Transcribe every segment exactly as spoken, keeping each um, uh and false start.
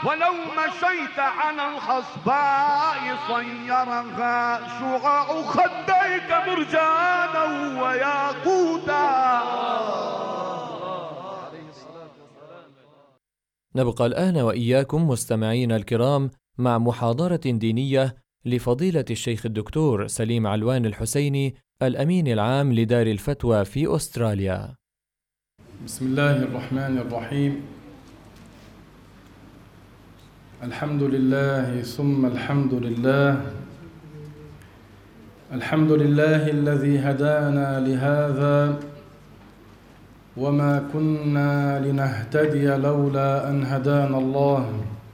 ولو مشيت على الخصباء صيرها شعاع خديك مرجانا وياقوتا. نبقى الآن وإياكم مستمعين الكرام مع محاضرة دينية لفضيلة الشيخ الدكتور سليم علوان الحسيني الأمين العام لدار الفتوى في أستراليا. بسم الله الرحمن الرحيم. الحمد لله ثم الحمد لله. الحمد لله الذي هدانا لهذا وما كنا لنهتدي لولا أن هدانا الله.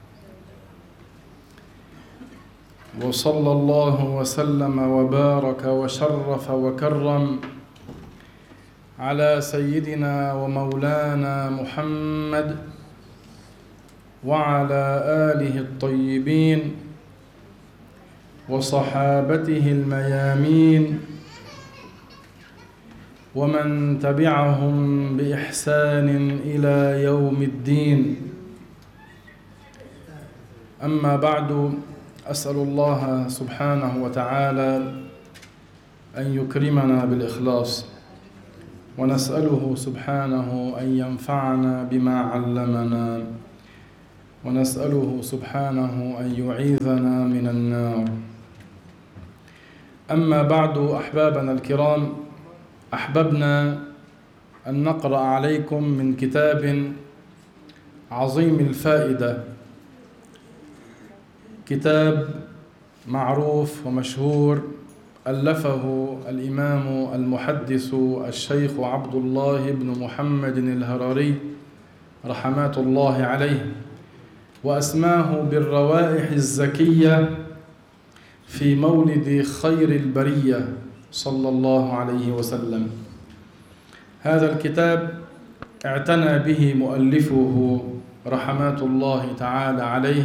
وصلى الله وسلم وبارك وشرف وكرم على سيدنا ومولانا محمد وعلى آله الطيبين وصحابته الميامين ومن تبعهم بإحسان إلى يوم الدين. أما بعد، أسأل الله سبحانه وتعالى أن يكرمنا بالإخلاص، ونسأله سبحانه أن ينفعنا بما علمنا، ونسأله سبحانه أن يعيذنا من النار. أما بعد، أحبابنا الكرام، أحببنا أن نقرأ عليكم من كتاب عظيم الفائدة، كتاب معروف ومشهور ألفه الإمام المحدث الشيخ عبد الله بن محمد الهراري رحمات الله عليه، وأسماه بالروائح الزكية في مولد خير البرية صلى الله عليه وسلم. هذا الكتاب اعتنى به مؤلفه رحمات الله تعالى عليه،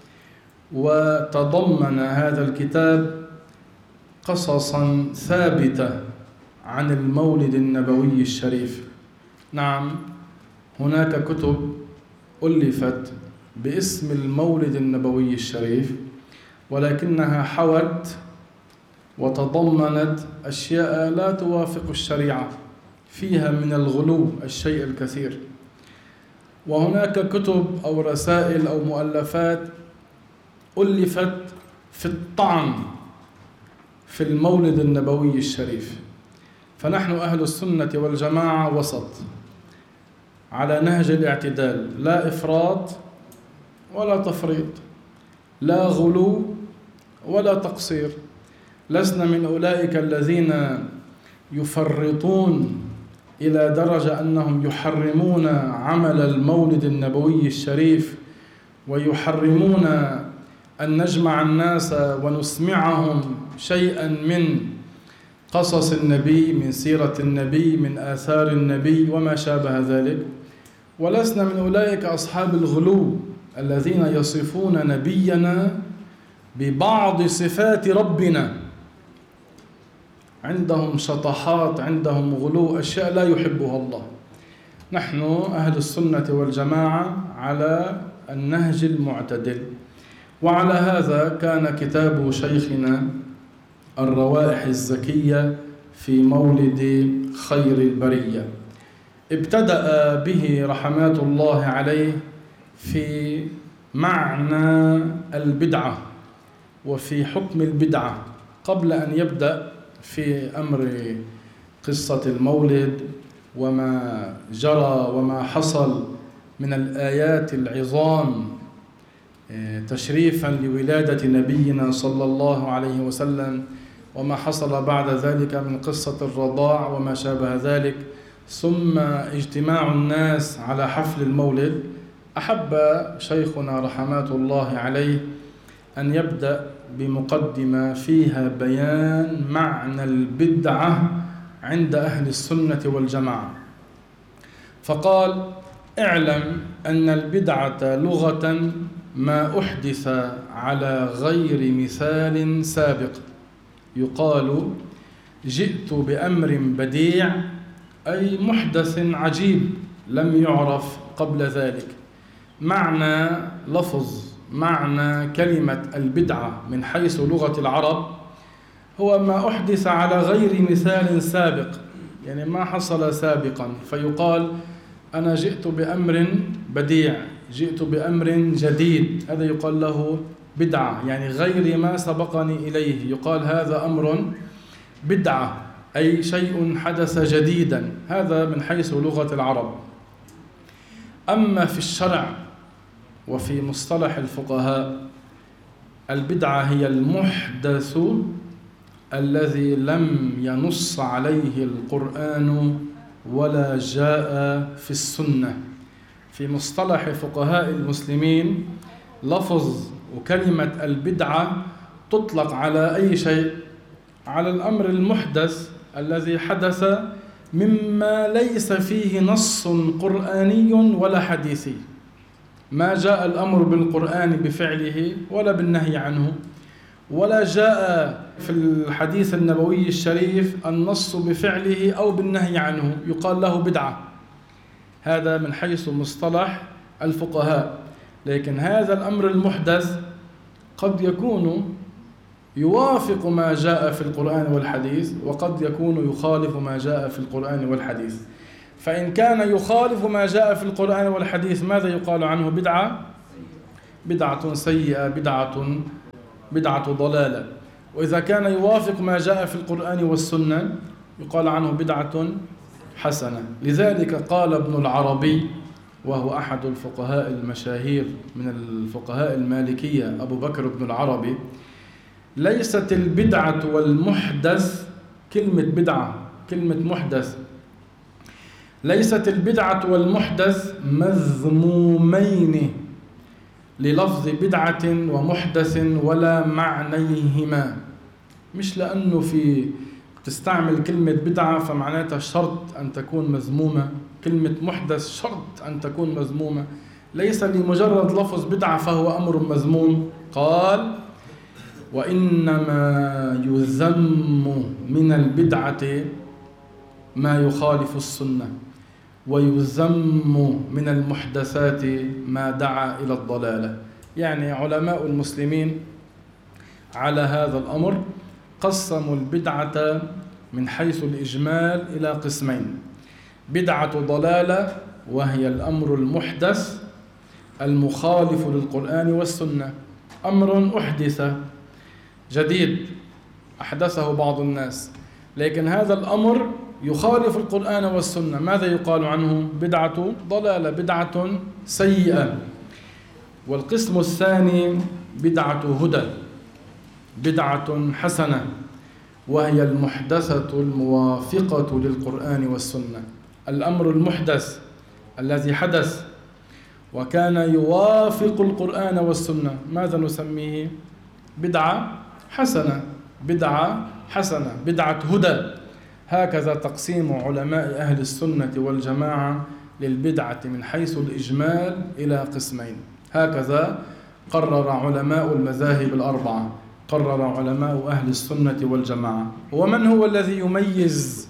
وتضمن هذا الكتاب قصصا ثابتة عن المولد النبوي الشريف. نعم، هناك كتب ألفت باسم المولد النبوي الشريف، ولكنها حوت وتضمنت أشياء لا توافق الشريعة، فيها من الغلو الشيء الكثير. وهناك كتب أو رسائل أو مؤلفات ألفت في الطعن في المولد النبوي الشريف. فنحن أهل السنة والجماعة وسط على نهج الاعتدال، لا إفراط ولا تفريط، لا غلو ولا تقصير. لسنا من أولئك الذين يفرطون إلى درجة أنهم يحرمون عمل المولد النبوي الشريف، ويحرمون أن نجمع الناس ونسمعهم شيئا من قصص النبي، من سيرة النبي، من آثار النبي وما شابه ذلك. ولسنا من أولئك أصحاب الغلو الذين يصفون نبينا ببعض صفات ربنا. عندهم شطحات، عندهم غلو، أشياء لا يحبها الله. نحن أهل السنة والجماعة على النهج المعتدل. وعلى هذا كان كتاب شيخنا الروائح الزكية في مولد خير البرية. ابتدأ به رحمات الله عليه في معنى البدعة وفي حكم البدعة، قبل أن يبدأ في أمر قصة المولد وما جرى وما حصل من الآيات العظام تشريفا لولادة نبينا صلى الله عليه وسلم، وما حصل بعد ذلك من قصة الرضاع وما شابه ذلك، ثم اجتماع الناس على حفل المولد. أحب شيخنا رحمات الله عليه أن يبدأ بمقدمة فيها بيان معنى البدعة عند أهل السنة والجماعة. فقال: اعلم أن البدعة لغة ما أحدث على غير مثال سابق. يقال: جئت بأمر بديع، أي محدث عجيب لم يعرف قبل ذلك. معنى لفظ معنى كلمة البدعة من حيث لغة العرب هو ما أحدث على غير مثال سابق، يعني ما حصل سابقا، فيقال أنا جئت بأمر بديع، جئت بأمر جديد، هذا يقال له بدعة، يعني غير ما سبقني إليه، يقال هذا أمر بدعة، أي شيء حدث جديدا، هذا من حيث لغة العرب. أما في الشرع وفي مصطلح الفقهاء، البدعة هي المحدث الذي لم ينص عليه القرآن ولا جاء في السنة. في مصطلح فقهاء المسلمين لفظ وكلمة البدعة تطلق على أي شيء، على الأمر المحدث الذي حدث مما ليس فيه نص قرآني ولا حديثي، ما جاء الأمر بالقرآن بفعله ولا بالنهي عنه، ولا جاء في الحديث النبوي الشريف النص بفعله أو بالنهي عنه، يقال له بدعة. هذا من حيث مصطلح الفقهاء. لكن هذا الأمر المحدث قد يكون يوافق ما جاء في القرآن والحديث، وقد يكون يخالف ما جاء في القرآن والحديث. فإن كان يخالف ما جاء في القرآن والحديث ماذا يقال عنه؟ بدعة بدعة سيئة، بدعة بدعة ضلالة. وإذا كان يوافق ما جاء في القرآن والسنة يقال عنه بدعة حسنة. لذلك قال ابن العربي، وهو أحد الفقهاء المشاهير من الفقهاء المالكية، أبو بكر بن العربي: ليست البدعة والمحدث، كلمة بدعة كلمة محدث، ليست البدعة والمحدث مذمومين للفظ بدعة ومحدث ولا معنيهما. مش لأنه في تستعمل كلمة بدعة فمعناتها شرط أن تكون مذمومة، كلمة محدث شرط أن تكون مذمومة، ليس لمجرد لفظ بدعة فهو أمر مذموم. قال: وإنما يذم من البدعة ما يخالف السنة، ويذم من المحدثات ما دعا إلى الضلالة. يعني علماء المسلمين على هذا الأمر قسموا البدعة من حيث الإجمال إلى قسمين: بدعة ضلالة وهي الأمر المحدث المخالف للقرآن والسنة، أمر أحدث جديد أحدثه بعض الناس، لكن هذا الأمر يخالف القرآن والسنة، ماذا يقال عنه؟ بدعة ضلالة، بدعة سيئة. والقسم الثاني بدعة هدى، بدعة حسنة، وهي المحدثة الموافقة للقرآن والسنة. الأمر المحدث الذي حدث وكان يوافق القرآن والسنة ماذا نسميه؟ بدعة حسنة، بدعة حسنة، بدعة هدى. هكذا تقسيم علماء أهل السنة والجماعة للبدعة من حيث الإجمال إلى قسمين. هكذا قرر علماء المذاهب الأربعة، قرر علماء أهل السنة والجماعة. ومن هو الذي يميز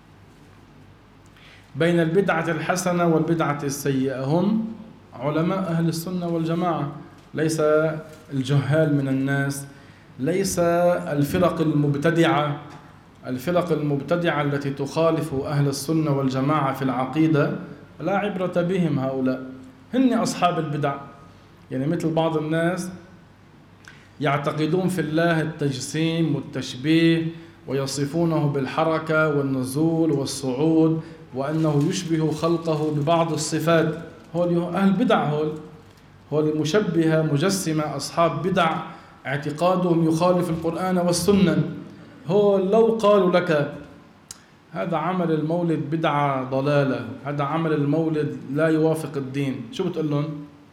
بين البدعة الحسنة والبدعة السيئة؟ هم علماء أهل السنة والجماعة، ليس الجهال من الناس، ليس الفرق المبتدعة. الفرق المبتدعة التي تخالف أهل السنة والجماعة في العقيدة لا عبرة بهم، هؤلاء هن أصحاب البدع. يعني مثل بعض الناس يعتقدون في الله التجسيم والتشبيه ويصفونه بالحركة والنزول والصعود وأنه يشبه خلقه ببعض الصفات. هول أهل بدع، هول هول المشبهة مجسمة، أصحاب بدع اعتقادهم يخالف القرآن والسنة. هو لو قالوا لك هذا عمل المولد بدعة ضلالة، هذا عمل المولد لا يوافق الدين، شو بتقول لهم؟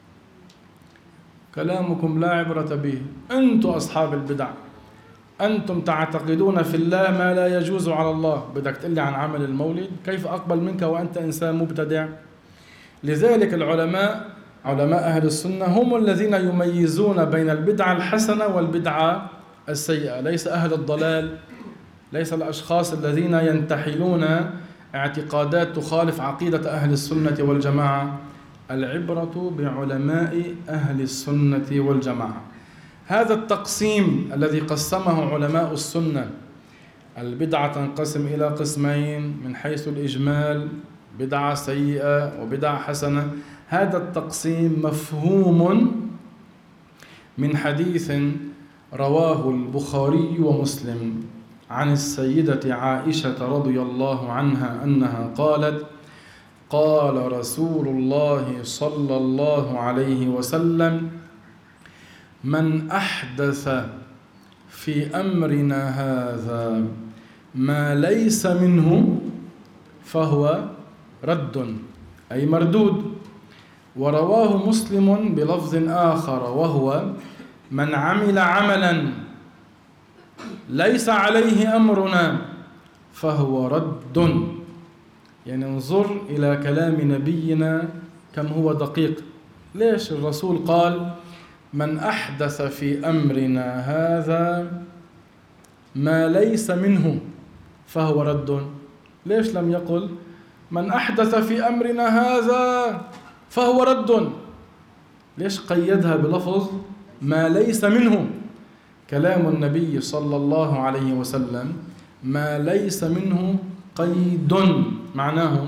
كلامكم لا عبرة به، أنتم أصحاب البدع، أنتم تعتقدون في الله ما لا يجوز على الله، بدك تقول لي عن عمل المولد؟ كيف أقبل منك وأنت إنسان مبتدع؟ لذلك العلماء علماء أهل السنة هم الذين يميزون بين البدعة الحسنة والبدعة السيئة، ليس أهل الضلال، ليس الأشخاص الذين ينتحلون اعتقادات تخالف عقيدة أهل السنة والجماعة. العبرة بعلماء أهل السنة والجماعة. هذا التقسيم الذي قسمه علماء السنة، البدعة تنقسم إلى قسمين من حيث الإجمال، بدعة سيئة وبدعة حسنة. هذا التقسيم مفهوم من حديث رواه البخاري ومسلم عن السيدة عائشة رضي الله عنها أنها قالت: قال رسول الله صلى الله عليه وسلم: من أحدث في أمرنا هذا ما ليس منه فهو رد، أي مردود. ورواه مسلم بلفظ آخر وهو: من عمل عملا ليس عليه أمرنا فهو رد. يعني انظر إلى كلام نبينا كم هو دقيق. ليش الرسول قال: من أحدث في أمرنا هذا ما ليس منه فهو رد؟ ليش لم يقل من أحدث في أمرنا هذا فهو رد؟ ليش قيدها بلفظ ما ليس منه؟ كلام النبي صلى الله عليه وسلم ما ليس منه قيد، معناه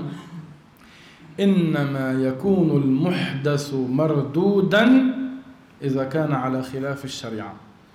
إنما يكون المحدث مردودا إذا كان على خلاف الشريعة.